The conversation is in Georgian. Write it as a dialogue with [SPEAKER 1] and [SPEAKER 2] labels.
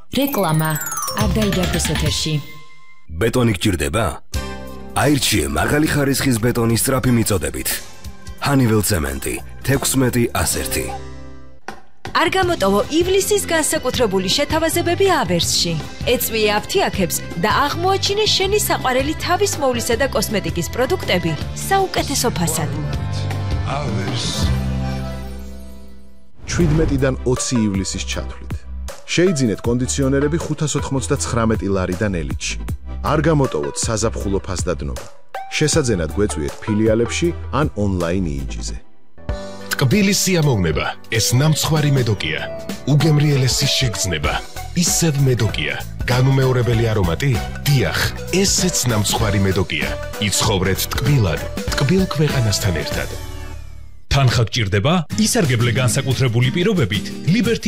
[SPEAKER 1] რეკლამა არ დაიდარდოს ეთერში.
[SPEAKER 2] ბეტონი გჭირდება? აირჩიე მაღალი ხარისხის ბეტონის სწრაფი მიწოდებით. Honeywell Cement 16-101.
[SPEAKER 1] არ გამოტოვო ივლისის განსაკუთრებული შეთავაზებები ავერსში. ეწვიე აფთიაქებს და აღმოაჩინე შენი საყვარელი თავის მოვლისა და კოსმეტიკის პროდუქტები საუკეთესო ფასად.
[SPEAKER 3] 17-დან 20 ივლისის ჩათვლით. შეიძინეთ კონდიციონერები 599 ლარიდან ელიტში. არ გამოტოვოთ საზაფხულო ფასდადნობა. შესაძენად გვეწვიეთ ფილიალებში ან ონლაინ იიჯიზე.
[SPEAKER 4] ტკბილი სიამოვნება, ეს ნამცხვარი მედოკია. უგემრიელესი შეგრძნება, ისევ მედოკია. განუმეორებელი არომატი? დიახ, ესეც ნამცხვარი მედოკია. იცხოვრეთ ტკბილად, ტკბილ ქვეყანასთან ერთად.
[SPEAKER 5] თანხა გჭირდება? ისარგებლე განსაკუთრებული პირობებით Liberty